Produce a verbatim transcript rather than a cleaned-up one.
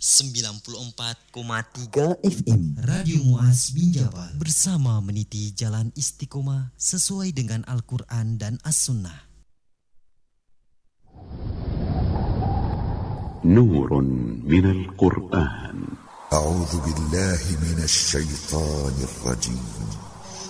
sembilan puluh empat koma tiga F M Radio Muaz Binjabal bersama meniti jalan istiqomah sesuai dengan Al-Quran dan As-Sunnah. Nurun minal Quran. A'udzu billahi minasy syaithanir rajim.